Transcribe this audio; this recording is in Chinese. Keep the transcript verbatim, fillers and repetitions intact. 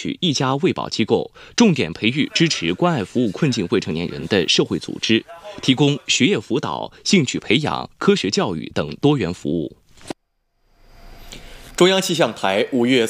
取一家卫保机构，重点培育支持关爱服务困境未成年人的社会组织，提供学业辅导、兴趣培养、科学教育等多元服务。 中央气象台五月